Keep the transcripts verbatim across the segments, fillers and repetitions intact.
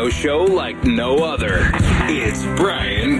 radio show like no other. It's Brian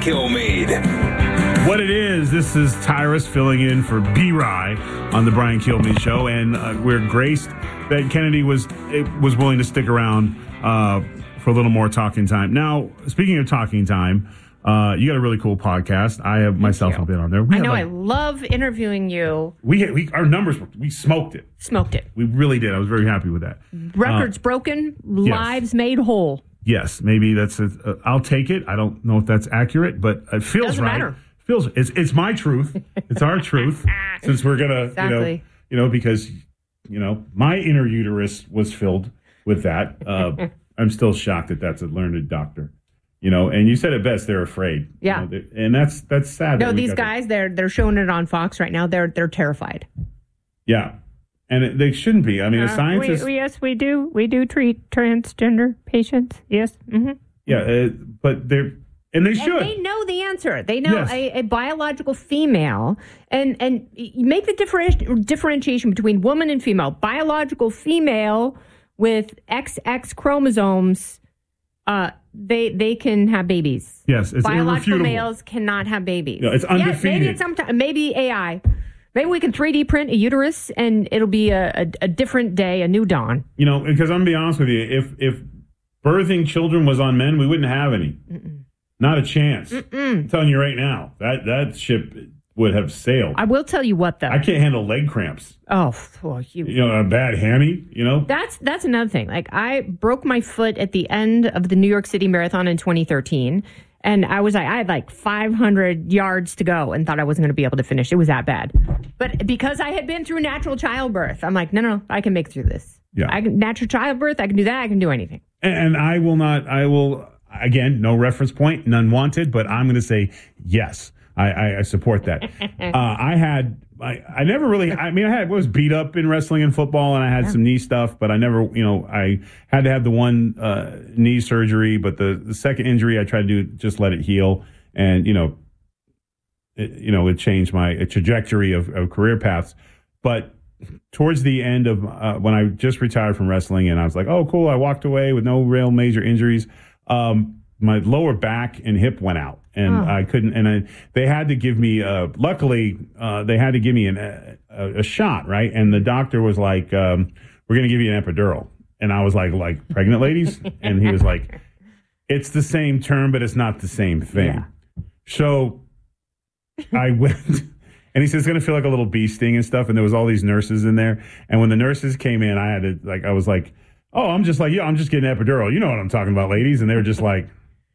Kilmeade. What it is, this is Tyrus filling in for B-Rye on the Brian Kilmeade Show, and uh, we're graced that Kennedy was it was willing to stick around uh, for a little more talking time. Now, speaking of talking time, uh, you got a really cool podcast. I have myself have been on there. We I know. like, I love interviewing you. We, we our numbers we smoked it. Smoked it. We really did. I was very happy with that. Records uh, broken, yes. lives made whole. Yes, maybe that's. A, uh, I'll take it. I don't know if that's accurate, but it feels Doesn't right. Matter. Feels it's it's my truth. It's our truth. Since we're gonna, exactly. you know, you know, because you know my inner uterus was filled with that. Uh, I'm still shocked that that's a learned doctor. You know, and you said it best. They're afraid. Yeah, you know, and that's that's sad. No, that these guys, to... they're they're showing it on Fox right now. They're they're terrified. Yeah, and it, they shouldn't be. I mean, uh, a scientist. We, yes, we do. We do treat transgender patients. Yes. Mm-hmm. Yeah, uh, but they're and they and should. They know the answer. They know yes. a, a biological female, and and you make the differenti- differentiation between woman and female. Biological female with X X chromosomes. Uh, they they can have babies. Yes, it's biological irrefutable. Males cannot have babies. No, it's undefeated. Yes, maybe it's sometime, maybe A I. Maybe we can three D print a uterus, and it'll be a, a, a different day, a new dawn. You know, because I'm gonna be honest with you, if if birthing children was on men, we wouldn't have any. Mm-mm. Not a chance. Mm-mm. I'm telling you right now, that that ship would have sailed. I will tell you what, though. I can't handle leg cramps. Oh, well, you, you know, a bad hammy, you know? That's that's another thing. Like, I broke my foot at the end of the New York City Marathon in twenty thirteen, and I was like, I had like five hundred yards to go and thought I wasn't going to be able to finish. It was that bad. But because I had been through natural childbirth, I'm like, no, no, I can make it through this. Yeah. I can, natural childbirth, I can do that. I can do anything. And, and I will not, I will, again, no reference point, none wanted, but I'm going to say yes. I, I, I support that. uh, I had, I, I never really, I mean, I had, was beat up in wrestling and football, and I had yeah. some knee stuff, but I never, you know, I had to have the one uh, knee surgery, but the, the second injury, I tried to do, just let it heal. And, you know, it, you know, it changed my trajectory of, of career paths. But towards the end of, uh, when I just retired from wrestling, and I was like, oh, cool, I walked away with no real major injuries. Um, my lower back and hip went out. And oh. I couldn't, and I, they had to give me, uh, luckily, uh, they had to give me an, a, a shot, right? And the doctor was like, um, we're going to give you an epidural. And I was like, like, pregnant ladies? And he was like, it's the same term, but it's not the same thing. Yeah. So I went, and he said, it's going to feel like a little bee sting and stuff. And there was all these nurses in there. And when the nurses came in, I had to, like, I was like, oh, I'm just like, yeah, I'm just getting an epidural. You know what I'm talking about, ladies. And they were just like,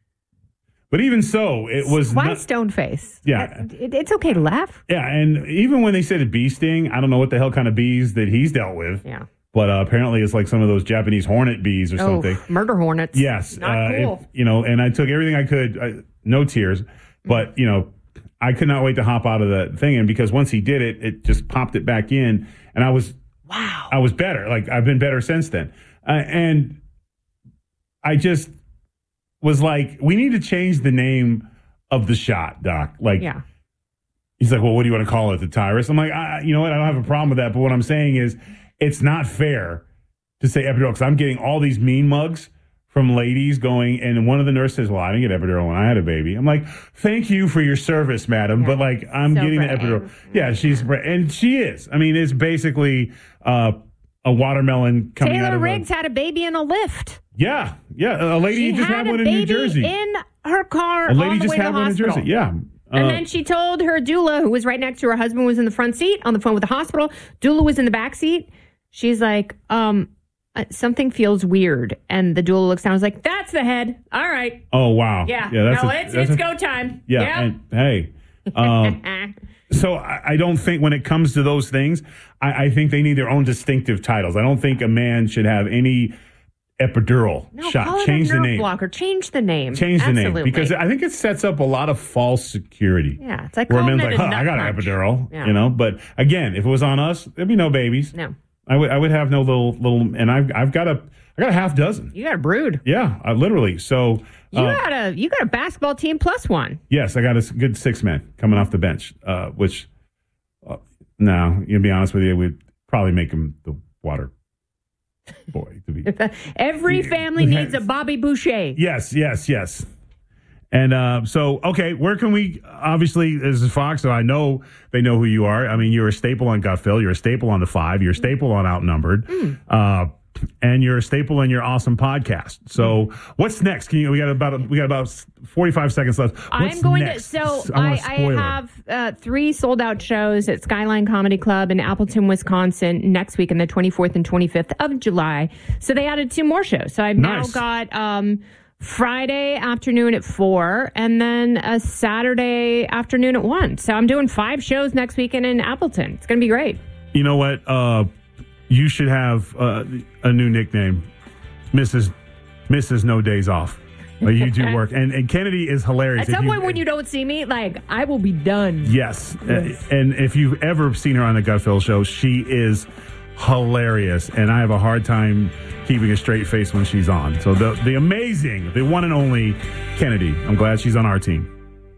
but even so, it was why not, stone face. Yeah, it, it's okay to laugh. Yeah, and even when they said a bee sting, I don't know what the hell kind of bees that he's dealt with. Yeah, but uh, apparently it's like some of those Japanese hornet bees or oh, something. Murder hornets. Yes, not uh, cool. If, you know, and I took everything I could. I, no tears, but you know, I could not wait to hop out of the thing, and because once he did it, it just popped it back in, and I was wow, I was better. Like I've been better since then, uh, and I just was like, we need to change the name of the shot, Doc. Like, yeah. He's like, well, what do you want to call it, the Tyrus? I'm like, I, you know what? I don't have a problem with that. But what I'm saying is, it's not fair to say epidural, because I'm getting all these mean mugs from ladies going, and one of the nurses says, well, I didn't get epidural when I had a baby. I'm like, thank you for your service, madam. Yeah. But like, I'm so getting brave. the epidural. Yeah, she's, and she is. I mean, it's basically uh, a watermelon coming Taylor out of Riggs a, had a baby in a lift. Yeah, yeah. A lady she just had, had one a in New baby Jersey. in her car. A lady on the just way had to the one hospital. in Jersey. Yeah. Uh, and then she told her doula, who was right next to her husband, was in the front seat on the phone with the hospital. Doula was in the back seat. She's like, um, something feels weird. And the doula looks down and was like, that's the head. All right. Oh, wow. Yeah. yeah that's no, a, it's, that's it's a, go time. Yeah. Yep. And, hey. Um, so I, I don't think when it comes to those things, I, I think they need their own distinctive titles. I don't think a man should have any epidural no, shot. Call it Change a the nerve name. blocker. Change the name. Change the Absolutely. name. Because I think it sets up a lot of false security. Yeah. It's like, where a calling man's it like, a huh, I got nut an punch. epidural. Yeah. You know, but again, if it was on us, there'd be no babies. No. I would I would have no little little and I've I've got a I got a half dozen. You got a brood. Yeah, uh, literally. So you uh, got a you got a basketball team plus one. Yes, I got a good six men coming off the bench. Uh, which, uh, no, to be honest with you, we'd probably make them the water boy. To be Every family needs a Bobby Boucher. Yes, yes, yes. And uh, so, okay, where can we, obviously, this is Fox, so I know they know who you are. I mean, you're a staple on Gutfeld. You're a staple on The Five. You're a staple on Outnumbered. Mm. Uh, and you're a staple in your awesome podcast. So mm. what's next? Can you, we got about we got about forty-five seconds left. What's I'm going next? to, so I, I have uh, three sold out shows at Skyline Comedy Club in Appleton, Wisconsin next week on the twenty-fourth and twenty-fifth of July. So they added two more shows. So I've nice. now got... Um, Friday afternoon at four, and then a Saturday afternoon at one. So I'm doing five shows next weekend in Appleton. It's going to be great. You know what? Uh, you should have uh, a new nickname, Missus Missus No Days Off. Like you do work, and and Kennedy is hilarious. At some you, point when you don't see me, like I will be done. Yes, yes. And if you've ever seen her on the Gutfeld show, she is hilarious, and I have a hard time keeping a straight face when she's on. So the the amazing, the one and only Kennedy. I'm glad she's on our team.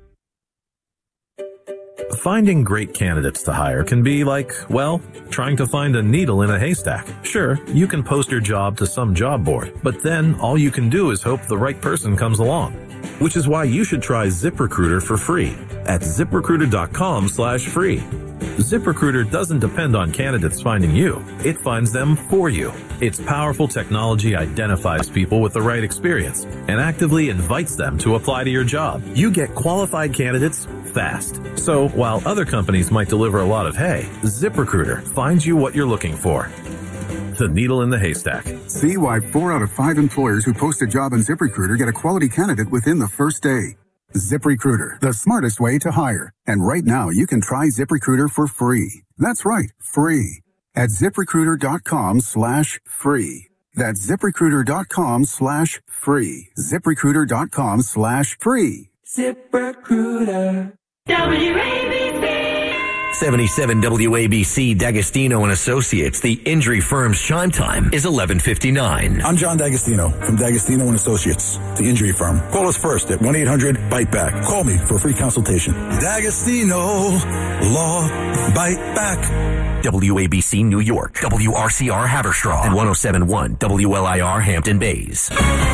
Finding great candidates to hire can be like, well, trying to find a needle in a haystack. Sure, you can post your job to some job board, but then all you can do is hope the right person comes along. Which is why you should try ZipRecruiter for free at ZipRecruiter.com slash free. ZipRecruiter doesn't depend on candidates finding you. It finds them for you. Its powerful technology identifies people with the right experience and actively invites them to apply to your job. You get qualified candidates fast. So while other companies might deliver a lot of hay, ZipRecruiter finds you what you're looking for. The needle in the haystack. See why four out of five employers who post a job on ZipRecruiter get a quality candidate within the first day. ZipRecruiter, the smartest way to hire. And right now, you can try ZipRecruiter for free. That's right, free. At ZipRecruiter.com slash free. That's ZipRecruiter.com slash free. ZipRecruiter.com slash free. ZipRecruiter. W A B C. seventy-seven W A B C D'Agostino and Associates. The injury firm's chime time is eleven fifty-nine. I'm John D'Agostino from D'Agostino and Associates, the injury firm. Call us first at one eight hundred bite back. Call me for a free consultation. D'Agostino Law Bite Back. W A B C New York, W R C R Haverstraw, and one oh seven point one W L I R Hampton Bays.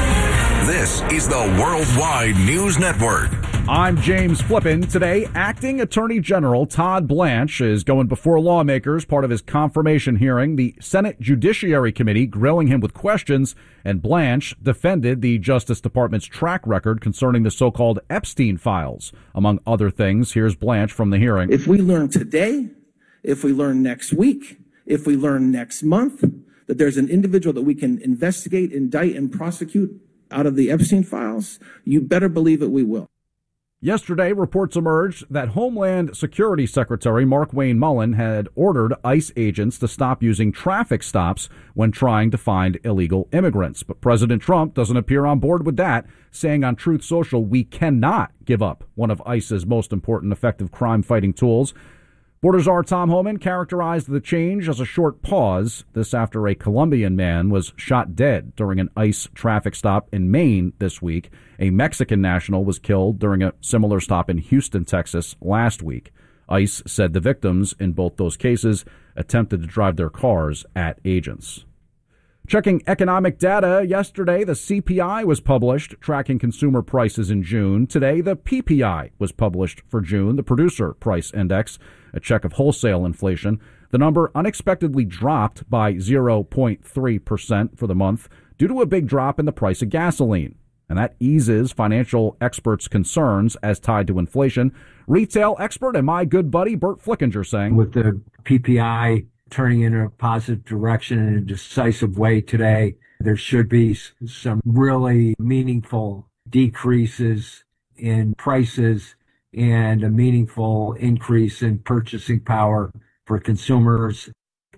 This is the Worldwide News Network. I'm James Flippin. Today, Acting Attorney General Todd Blanche is going before lawmakers, part of his confirmation hearing. The Senate Judiciary Committee grilling him with questions, and Blanche defended the Justice Department's track record concerning the so-called Epstein files. Among other things, here's Blanche from the hearing. If we learn today, if we learn next week, if we learn next month, that there's an individual that we can investigate, indict, and prosecute out of the Epstein files, you better believe it, we will. Yesterday, reports emerged that Homeland Security Secretary Markwayne Mullin had ordered ICE agents to stop using traffic stops when trying to find illegal immigrants. But President Trump doesn't appear on board with that, saying on Truth Social, we cannot give up one of ICE's most important effective crime-fighting tools. Border Czar Tom Homan characterized the change as a short pause. This after a Colombian man was shot dead during an ICE traffic stop in Maine this week. A Mexican national was killed during a similar stop in Houston, Texas last week. ICE said the victims in both those cases attempted to drive their cars at agents. Checking economic data, yesterday the C P I was published, tracking consumer prices in June. Today the P P I was published for June, the Producer Price Index, a check of wholesale inflation. The number unexpectedly dropped by zero point three percent for the month due to a big drop in the price of gasoline. And that eases financial experts' concerns as tied to inflation. Retail expert and my good buddy Bert Flickinger saying, with the P P I turning in a positive direction in a decisive way today, there should be some really meaningful decreases in prices and a meaningful increase in purchasing power for consumers.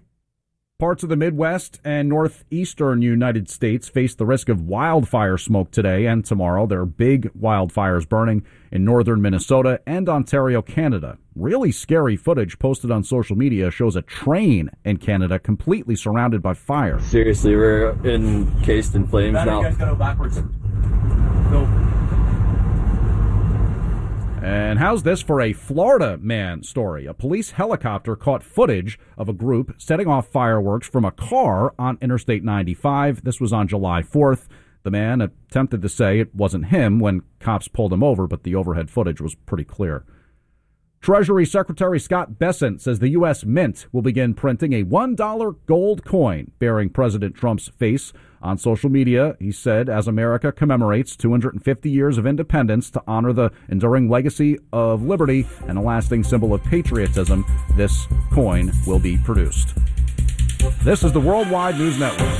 Parts of the Midwest and northeastern United States face the risk of wildfire smoke today and tomorrow. There are big wildfires burning in northern Minnesota and Ontario, Canada. Really scary footage posted on social media shows a train in Canada completely surrounded by fire. Seriously, we're encased in flames now. You guys gotta go backwards. Go. And how's this for a Florida man story? A police helicopter caught footage of a group setting off fireworks from a car on Interstate ninety-five. This was on July fourth. The man attempted to say it wasn't him when cops pulled him over, but the overhead footage was pretty clear. Treasury Secretary Scott Bessent says the U S Mint will begin printing a one dollar gold coin bearing President Trump's face. On social media, he said, as America commemorates two hundred fifty years of independence to honor the enduring legacy of liberty and a lasting symbol of patriotism, this coin will be produced. This is the Worldwide News Network.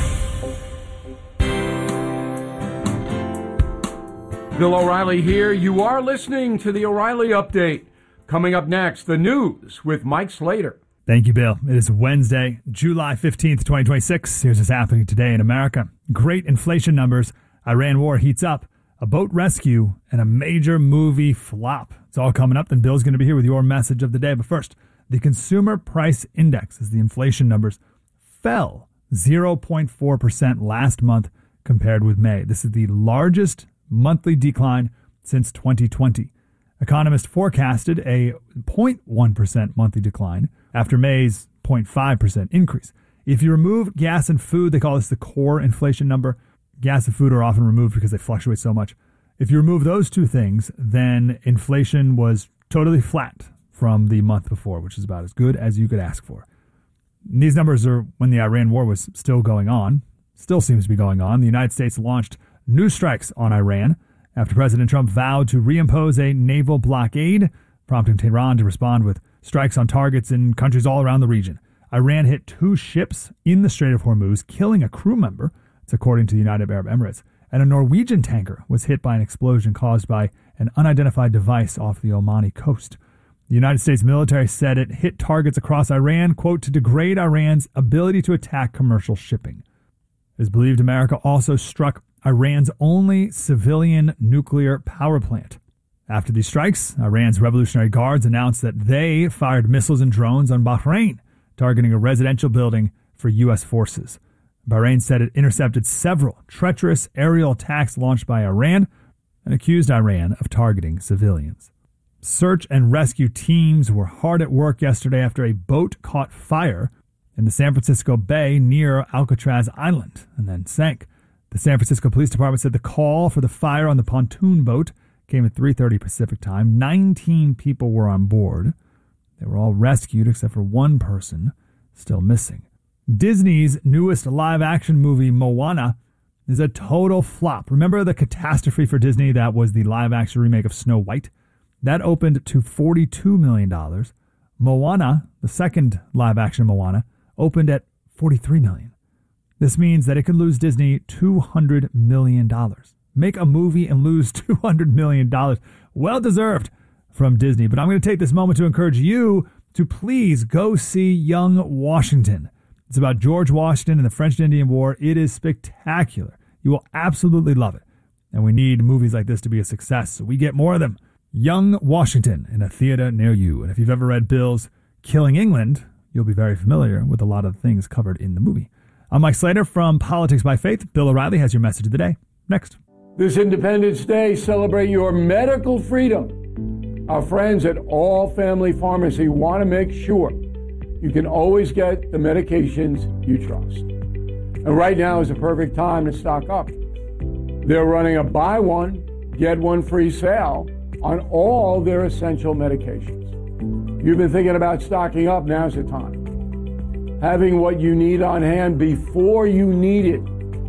Bill O'Reilly here. You are listening to the O'Reilly Update. Coming up next, the news with Mike Slater. Thank you, Bill. It is Wednesday, July fifteenth, twenty twenty-six. Here's what's happening today in America. Great inflation numbers. Iran war heats up. A boat rescue and a major movie flop. It's all coming up, and Bill's going to be here with your message of the day. But first, the Consumer Price Index, as the inflation numbers, fell zero point four percent last month compared with May. This is the largest monthly decline since twenty twenty. Economists forecasted a zero point one percent monthly decline after May's zero point five percent increase. If you remove gas and food, they call this the core inflation number. Gas and food are often removed because they fluctuate so much. If you remove those two things, then inflation was totally flat from the month before, which is about as good as you could ask for. And these numbers are when the Iran war was still going on, still seems to be going on. The United States launched new strikes on Iran after President Trump vowed to reimpose a naval blockade, prompting Tehran to respond with strikes on targets in countries all around the region. Iran hit two ships in the Strait of Hormuz, killing a crew member, it's according to the United Arab Emirates, and a Norwegian tanker was hit by an explosion caused by an unidentified device off the Omani coast. The United States military said it hit targets across Iran, quote, to degrade Iran's ability to attack commercial shipping. It is believed America also struck Iran's only civilian nuclear power plant. After these strikes, Iran's Revolutionary Guards announced that they fired missiles and drones on Bahrain, targeting a residential building for U S forces. Bahrain said it intercepted several treacherous aerial attacks launched by Iran and accused Iran of targeting civilians. Search and rescue teams were hard at work yesterday after a boat caught fire in the San Francisco Bay near Alcatraz Island and then sank. The San Francisco Police Department said the call for the fire on the pontoon boat came at three thirty Pacific time. nineteen people were on board. They were all rescued except for one person still missing. Disney's newest live-action movie, Moana, is a total flop. Remember the catastrophe for Disney that was the live-action remake of Snow White? That opened to forty-two million dollars. Moana, the second live-action Moana, opened at forty-three million dollars. This means that it could lose Disney two hundred million dollars. Make a movie and lose two hundred million dollars. Well deserved from Disney. But I'm going to take this moment to encourage you to please go see Young Washington. It's about George Washington and the French and Indian War. It is spectacular. You will absolutely love it. And we need movies like this to be a success, so we get more of them. Young Washington in a theater near you. And if you've ever read Bill's Killing England, you'll be very familiar with a lot of the things covered in the movie. I'm Mike Slater from Politics by Faith. Bill O'Reilly has your message of the day. Next. This Independence Day, celebrate your medical freedom. Our friends at All Family Pharmacy want to make sure you can always get the medications you trust. And right now is the perfect time to stock up. They're running a buy one, get one free sale on all their essential medications. You've been thinking about stocking up, now's the time. Having what you need on hand before you need it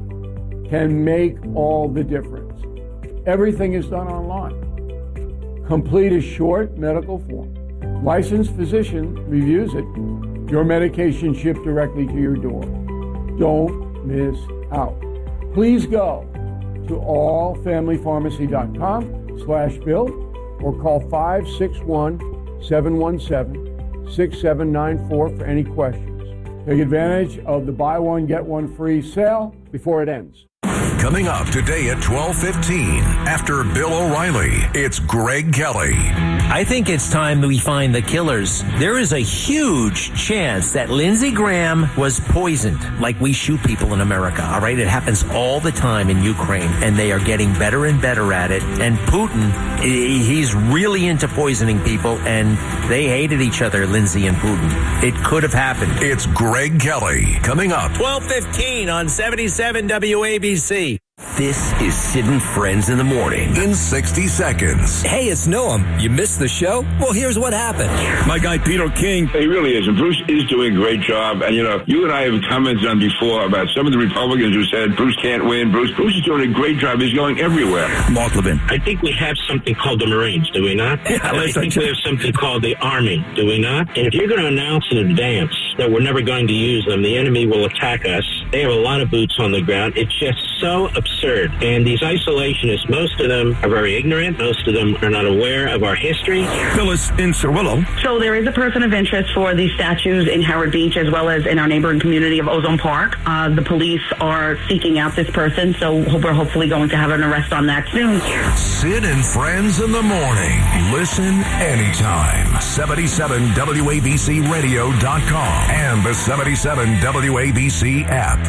can make all the difference. Everything is done online. Complete a short medical form. Licensed physician reviews it. Your medication shipped directly to your door. Don't miss out. Please go to all family pharmacy dot com slash bill or call five six one, seven one seven, six seven nine four for any questions. Take advantage of the buy one, get one free sale before it ends. Coming up today at twelve fifteen, after Bill O'Reilly, it's Greg Kelly. I think it's time we find the killers. There is a huge chance that Lindsey Graham was poisoned, like we shoot people in America, all right? It happens all the time in Ukraine, and they are getting better and better at it. And Putin, he's really into poisoning people, and they hated each other, Lindsey and Putin. It could have happened. It's Greg Kelly. Coming up. twelve fifteen on seventy-seven W A B C. This is Sid and Friends in the Morning. In sixty seconds. Hey, it's Noam. You missed the show? Well, here's what happened. My guy, Peter King. He really is. And Bruce is doing a great job. And, you know, you and I have commented on before about some of the Republicans who said Bruce can't win. Bruce, Bruce is doing a great job. He's going everywhere. Mark Levin. I think we have something called the Marines, do we not? Yeah, and I think we have something called the Army, do we not? And if you're going to announce in advance that we're never going to use them, the enemy will attack us. They have a lot of boots on the ground. It's just so absurd. And these isolationists, most of them are very ignorant. Most of them are not aware of our history. Phyllis in Cirillo. So there is a person of interest for these statues in Howard Beach as well as in our neighboring community of Ozone Park. Uh, the police are seeking out this person, so we're hopefully going to have an arrest on that soon. Sid and Friends in the Morning. Listen anytime. seventy-seven W A B C radio dot com and the seventy-seven W A B C app.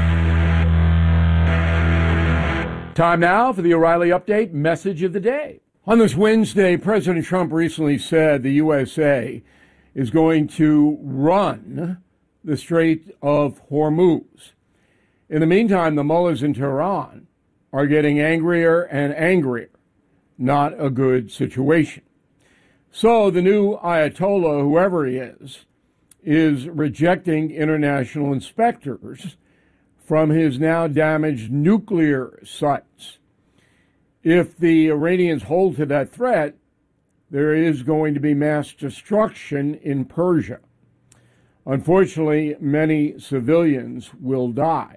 Time now for the O'Reilly Update message of the day. On this Wednesday, President Trump recently said the U S A is going to run the Strait of Hormuz. In the meantime, the mullahs in Tehran are getting angrier and angrier. Not a good situation. So the new Ayatollah, whoever he is, is rejecting international inspectors from his now damaged nuclear sites. If the Iranians hold to that threat, there is going to be mass destruction in Persia. Unfortunately, many civilians will die.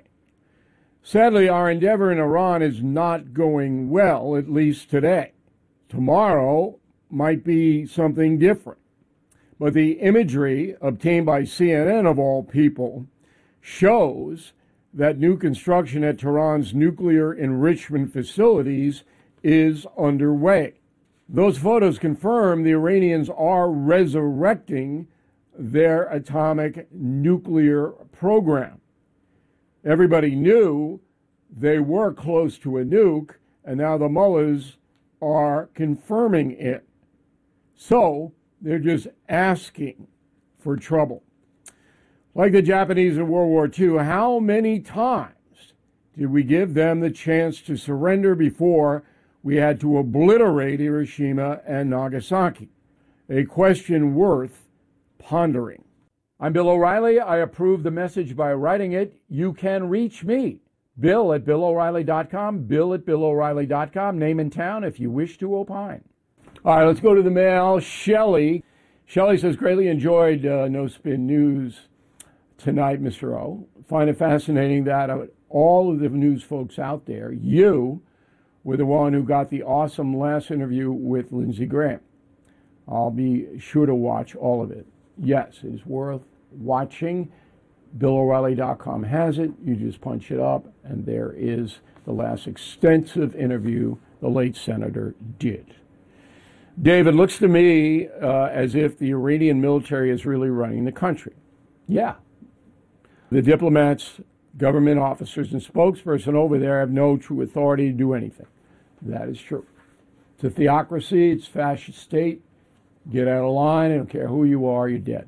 Sadly, our endeavor in Iran is not going well, at least today. Tomorrow might be something different. But the imagery obtained by C N N, of all people, shows that new construction at Tehran's nuclear enrichment facilities is underway. Those photos confirm the Iranians are resurrecting their atomic nuclear program. Everybody knew they were close to a nuke, and now the mullahs are confirming it. So they're just asking for trouble. Like the Japanese in World War Two, how many times did we give them the chance to surrender before we had to obliterate Hiroshima and Nagasaki? A question worth pondering. I'm Bill O'Reilly. I approve the message by writing it. You can reach me, Bill at Bill O'Reilly dot com, Bill at Bill O'Reilly dot com, name and town if you wish to opine. All right, let's go to the mail. Shelley. Shelley says, greatly enjoyed uh, No Spin News tonight, Mister O. Find it fascinating that of all of the news folks out there, you were the one who got the awesome last interview with Lindsey Graham. I'll be sure to watch all of it. Yes, it is worth watching. Bill O'Reilly dot com has it. You just punch it up, and there is the last extensive interview the late senator did. David, looks to me uh, as if the Iranian military is really running the country. Yeah. The diplomats, government officers, and spokesperson over there have no true authority to do anything. That is true. It's a theocracy. It's a fascist state. Get out of line. I don't care who you are. You're dead.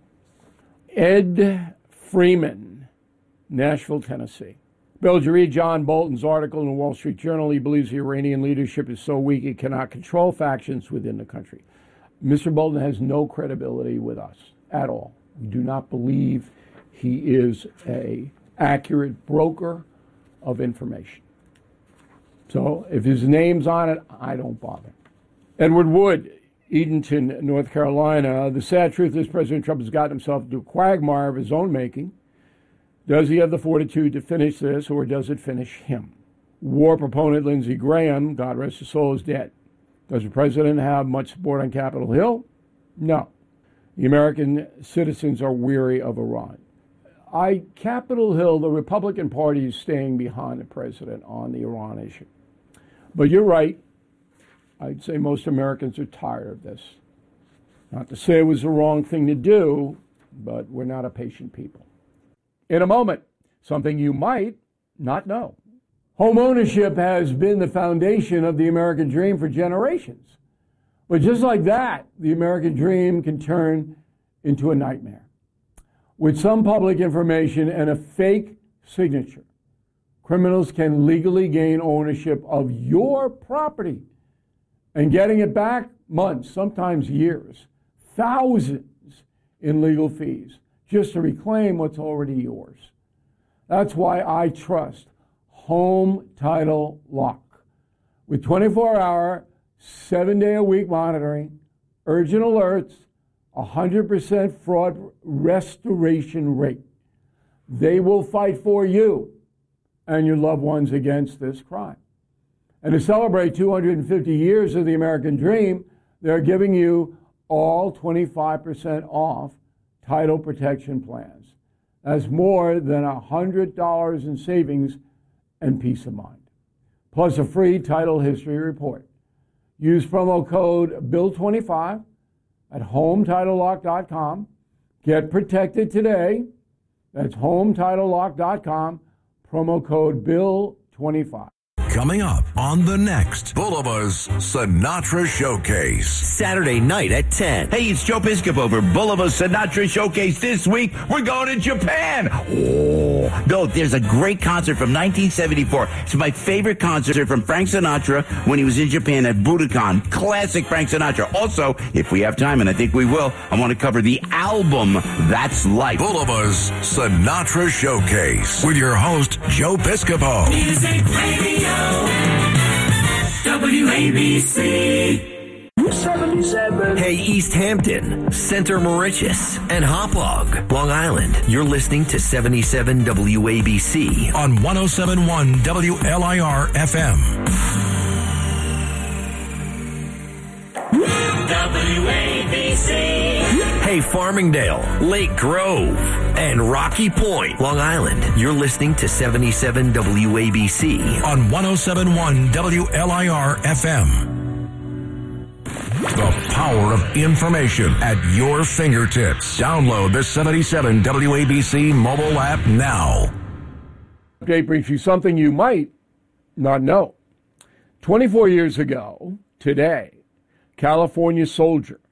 Ed Freeman, Nashville, Tennessee. Bill, did you read John Bolton's article in the Wall Street Journal? He believes the Iranian leadership is so weak it cannot control factions within the country. Mister Bolton has no credibility with us at all. We do not believe he is an accurate broker of information. So if his name's on it, I don't bother. Edward Wood, Edenton, North Carolina. The sad truth is President Trump has gotten himself into a quagmire of his own making. Does he have the fortitude to finish this, or does it finish him? War proponent Lindsey Graham, God rest his soul, is dead. Does the president have much support on Capitol Hill? No. The American citizens are weary of Iran. I, Capitol Hill, the Republican Party is staying behind the president on the Iran issue. But you're right. I'd say most Americans are tired of this. Not to say it was the wrong thing to do, but we're not a patient people. In a moment, something you might not know. Home ownership has been the foundation of the American dream for generations. But just like that, the American dream can turn into a nightmare. With some public information and a fake signature, criminals can legally gain ownership of your property, and getting it back months, sometimes years, thousands in legal fees just to reclaim what's already yours. That's why I trust Home Title Lock. With twenty-four hour, seven day a week monitoring, urgent alerts, one hundred percent fraud restoration rate. They will fight for you and your loved ones against this crime. And to celebrate two hundred fifty years of the American dream, they're giving you all twenty-five percent off title protection plans. That's more than one hundred dollars in savings and peace of mind. Plus a free title history report. Use promo code bill twenty-five at home title lock dot com. Get protected today. That's home title lock dot com. Promo code bill twenty-five. Coming up on the next Bulava's Sinatra Showcase. Saturday night at ten. Hey, it's Joe Piscopo for Bulava's Sinatra Showcase. This week, we're going to Japan. Oh, no, there's a great concert from nineteen seventy-four. It's my favorite concert from Frank Sinatra when he was in Japan at Budokan. Classic Frank Sinatra. Also, if we have time, and I think we will, I want to cover the album That's Life. Bulava's Sinatra Showcase with your host, Joe Piscopo. Music Radio. W A B C seventy-seven. Hey, East Hampton, Center Mauritius, and Hauppauge, Long Island. You're listening to seventy-seven W A B C on one oh seven point one W L I R F M. W A B C. Hey, Farmingdale, Lake Grove, and Rocky Point, Long Island. You're listening to seventy-seven W A B C on one oh seven point one W L I R F M. The power of information at your fingertips. Download the seventy-seven W A B C mobile app now. Update brings you something you might not know. twenty-four years ago, today, California soldier